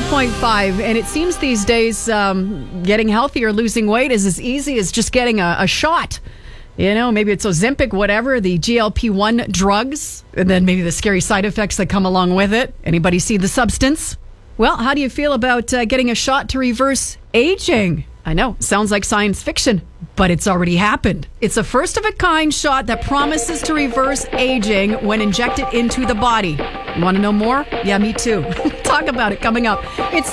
105.5, and it seems these days getting healthy or losing weight is as easy as just getting a shot. You know, maybe it's Ozempic, whatever, the GLP-1 drugs, and then maybe the scary side effects that come along with it. Anybody see the substance? Well, how do you feel about getting a shot to reverse aging? I know, sounds like science fiction, but it's already happened. It's a first-of-a-kind shot that promises to reverse aging when injected into the body. You want to know more? Yeah, me too. Talk about it coming up. It's